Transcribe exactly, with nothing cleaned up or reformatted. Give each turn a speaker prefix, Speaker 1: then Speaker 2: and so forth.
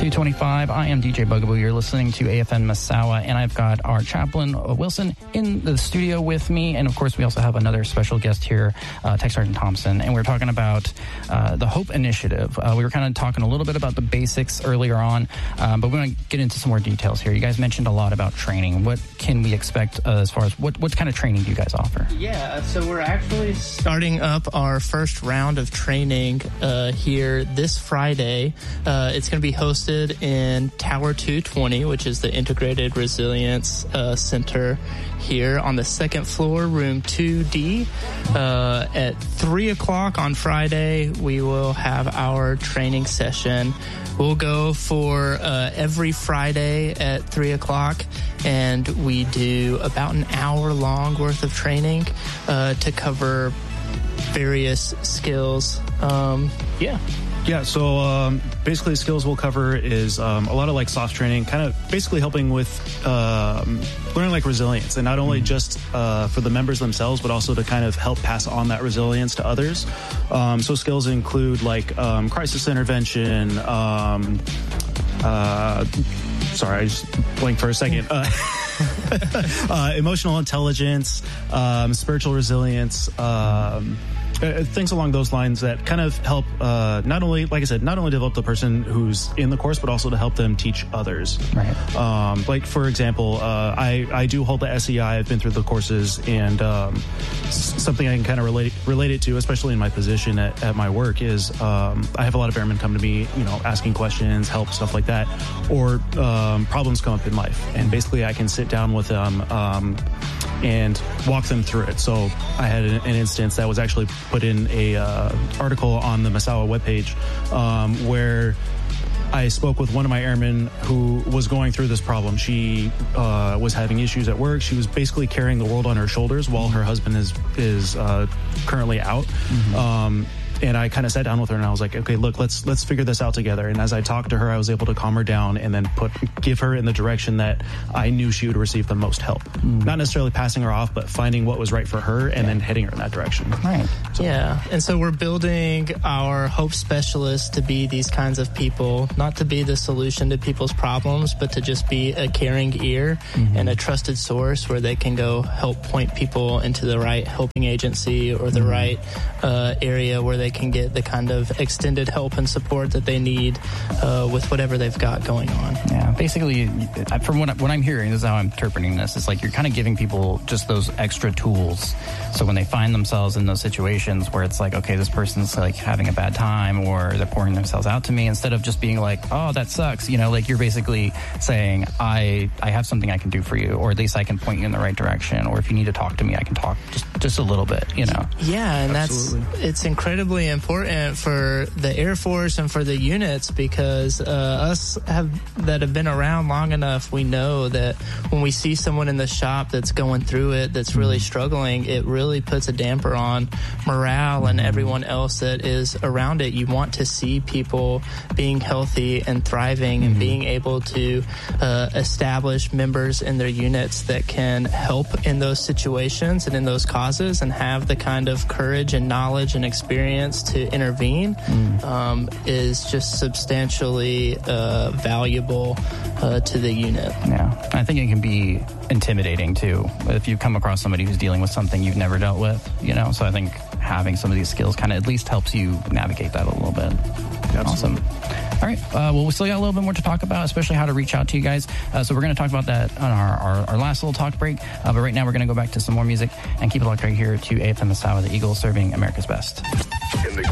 Speaker 1: two twenty-five. I am D J Bugaboo. You're listening to A F N Massawa, and I've got our chaplain, uh, Wilson, in the studio with me. And, of course, we also have another special guest here, uh, Tech Sergeant Thompson. And we're talking about uh, the HOPE Initiative. Uh, we were kind of talking a little bit about the basics earlier on, um, but we're going to get into some more details here. You guys mentioned a lot about training. What can we expect uh, as far as what, what kind of training do you guys offer?
Speaker 2: Yeah, so we're actually starting up our first round of training uh, here this Friday. Uh, it's going to be hosted in Tower two twenty, which is the Integrated Resilience uh, Center here on the second floor, room two D. Uh, at three o'clock on Friday, we will have our training session. We'll go for uh, every Friday at three o'clock, and we do about an hour long worth of training uh, to cover various skills. Um, yeah.
Speaker 3: Yeah, so um, basically the skills we'll cover is um, a lot of like soft training, kind of basically helping with um, learning like resilience, and not only mm-hmm. just uh, for the members themselves, but also to kind of help pass on that resilience to others. Um, so skills include like um, crisis intervention, um, uh, sorry, I just blinked for a second. Uh, uh, emotional intelligence, um, spiritual resilience, um, Uh, things along those lines that kind of help uh, not only, like I said, not only develop the person who's in the course, but also to help them teach others.
Speaker 1: Right.
Speaker 3: Um, like, for example, uh, I, I do hold the S E I. I've been through the courses, and um, something I can kind of relate, relate it to, especially in my position at, at my work, is um, I have a lot of airmen come to me, you know, asking questions, help, stuff like that, or um, problems come up in life. And basically I can sit down with them um, and walk them through it. So I had an, an instance that was actually put in a uh, article on the Massawa webpage um, where I spoke with one of my airmen who was going through this problem. She uh, was having issues at work. She was basically carrying the world on her shoulders while her husband is is uh, currently out. Mm-hmm. Um, And I kind of sat down with her and I was like, okay, look, let's let's figure this out together. And as I talked to her, I was able to calm her down and then put give her in the direction that I knew she would receive the most help. Mm. Not necessarily passing her off, but finding what was right for her and yeah. then heading her in that direction.
Speaker 1: Right.
Speaker 2: So. Yeah. And so we're building our HOPE specialists to be these kinds of people, not to be the solution to people's problems, but to just be a caring ear mm-hmm. and a trusted source where they can go help point people into the right helping agency or the mm-hmm. right uh, area where they can get the kind of extended help and support that they need uh, with whatever they've got going on.
Speaker 1: Yeah, basically, from what, what I'm hearing, this is how I'm interpreting this, it's like you're kind of giving people just those extra tools. So when they find themselves in those situations where it's like, okay, this person's like having a bad time or they're pouring themselves out to me, instead of just being like, oh, that sucks, you know, like you're basically saying, I I have something I can do for you, or at least I can point you in the right direction, or if you need to talk to me, I can talk just, just a little bit, you know.
Speaker 2: Yeah, and
Speaker 3: Absolutely.
Speaker 2: that's, it's incredibly important for the Air Force and for the units, because uh, us have that have been around long enough, we know that when we see someone in the shop that's going through it, that's really struggling, it really puts a damper on morale and everyone else that is around it. You want to see people being healthy and thriving mm-hmm. and being able to uh, establish members in their units that can help in those situations and in those causes and have the kind of courage and knowledge and experience to intervene mm. um, is just substantially uh, valuable uh, to the unit.
Speaker 1: Yeah, I think it can be intimidating too if you come across somebody who's dealing with something you've never dealt with, you know, so I think having some of these skills kind of at least helps you navigate that a little bit. Absolutely. Awesome. All right. Uh, well, we still got a little bit more to talk about, especially how to reach out to you guys. Uh, so we're going to talk about that on our, our, our last little talk break. Uh, but right now we're going to go back to some more music and keep it locked right here to A F M Massawa, the Eagle, serving America's best.
Speaker 4: In the